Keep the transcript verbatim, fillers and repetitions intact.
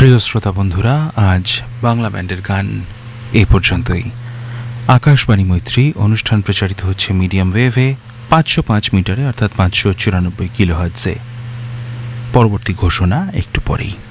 প্রিয় শ্রোতা বন্ধুরা, আজ বাংলা ব্যান্ডের গান এই পর্যন্তই। আকাশবাণী মৈত্রী অনুষ্ঠান প্রচারিত হচ্ছে মিডিয়াম ওয়েভে পাঁচশো পাঁচ মিটারে অর্থাৎ পাঁচশো চুরানব্বই কিলো হার্টজে। পরবর্তী ঘোষণা একটু পরেই।